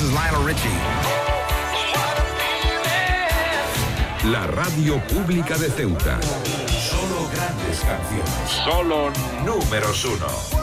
is Lionel Richie. La radio pública de Ceuta. Solo grandes canciones. Solo números uno.